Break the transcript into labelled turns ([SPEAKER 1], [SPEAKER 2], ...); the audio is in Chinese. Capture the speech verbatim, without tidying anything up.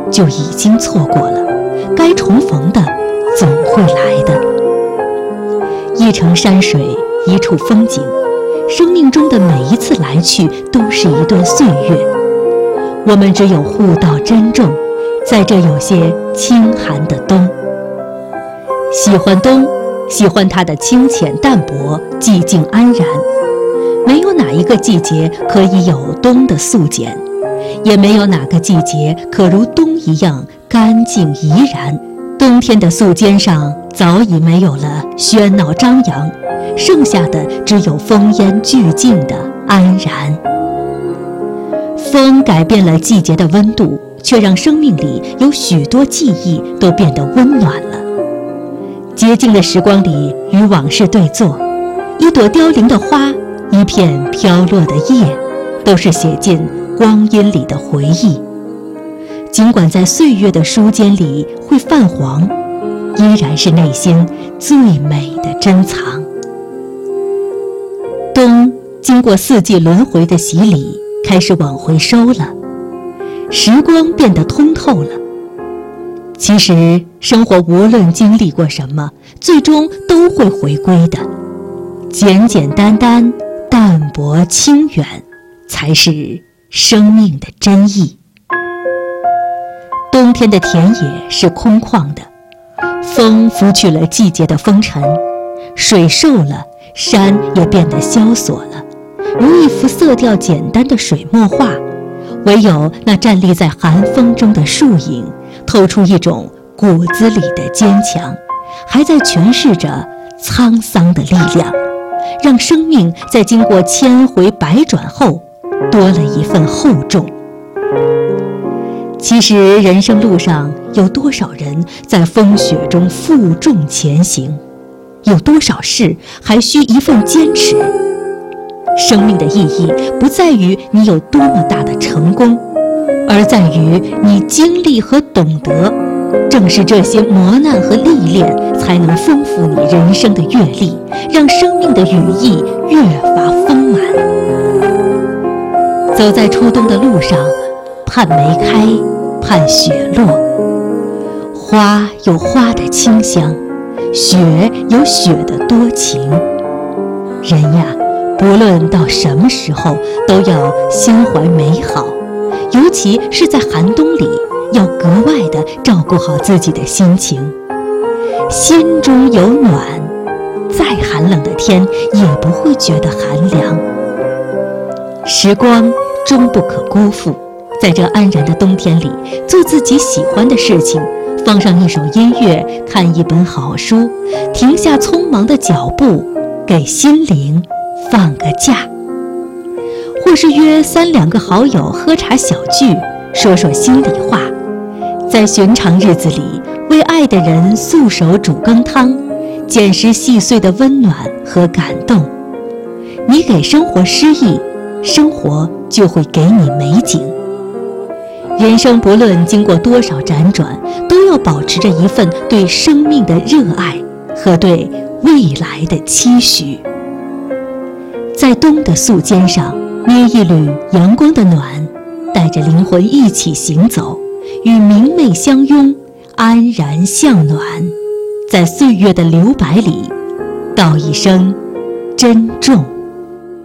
[SPEAKER 1] 就已经错过了，该重逢的总会来的。一程山水，一处风景，生命中的每一次来去都是一段岁月，我们只有互道珍重，在这有些清寒的冬。喜欢冬，喜欢它的清浅淡泊，寂静安然。没有哪一个季节可以有冬的素简，也没有哪个季节可如冬一样干净怡然。冬天的素笺上早已没有了喧闹张扬，剩下的只有风烟俱静的安然。风改变了季节的温度，却让生命里有许多记忆都变得温暖了。洁净的时光里，与往事对坐，一朵凋零的花，一片飘落的叶，都是写进光阴里的回忆。尽管在岁月的书间里会泛黄，依然是内心最美的珍藏。冬经过四季轮回的洗礼，开始往回收了，时光变得通透了。其实生活无论经历过什么，最终都会回归的。简简单单，淡泊清远，才是生命的真意。冬天的田野是空旷的，风拂去了季节的风尘，水瘦了，山也变得萧索了，如一幅色调简单的水墨画。唯有那站立在寒风中的树影，透出一种骨子里的坚强，还在诠释着沧桑的力量，让生命在经过千回百转后多了一份厚重。其实人生路上有多少人在风雪中负重前行，有多少事还需一份坚持。生命的意义不在于你有多么大的成功，而在于你经历和懂得。正是这些磨难和历练，才能丰富你人生的阅历，让生命的羽翼越发丰满。走在初冬的路上，盼梅开，盼雪落。花有花的清香，雪有雪的多情。人呀，不论到什么时候，都要心怀美好，尤其是在寒冬里，要格外地照顾好自己的心情。心中有暖，再寒冷的天也不会觉得寒凉。时光终不可辜负，在这安然的冬天里，做自己喜欢的事情，放上一首音乐，看一本好书，停下匆忙的脚步，给心灵放个假。或是约三两个好友喝茶小聚，说说心里话，在寻常日子里为爱的人素手煮羹汤，捡拾细碎的温暖和感动。你给生活诗意，生活就会给你美景。人生不论经过多少辗转，都要保持着一份对生命的热爱和对未来的期许。在冬的素笺上捏一缕阳光的暖，带着灵魂一起行走，与明媚相拥，安然向暖。在岁月的留白里道一声珍重。